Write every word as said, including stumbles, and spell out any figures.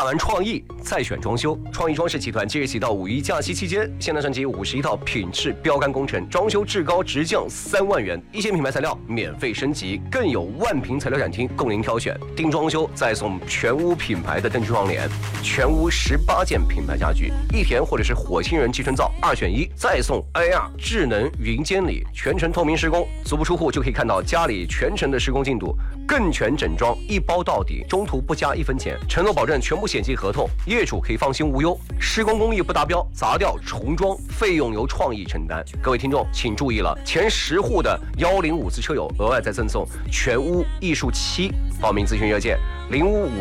大玩创意，再选装修。创意装饰集团即日起到五一假期期间，现代升级五十一套品质标杆工程，装修至高直降三万元，一线品牌材料免费升级，更有万平材料展厅供您挑选。定装修再送全屋品牌的灯具窗帘，全屋十八件品牌家具，益田或者是火星人集成灶二选一，再送 A R 智能云监理，全程透明施工，足不出户就可以看到家里全程的施工进度，更全整装一包到底，中途不加一分钱，承诺保证全部险金合同，业主可以放心无忧。施工工艺不达标，砸掉重装，费用由创意承担。各位听众请注意了，前十户的幺零五次车友额外再赠送全屋艺术漆，报名咨询热线零五五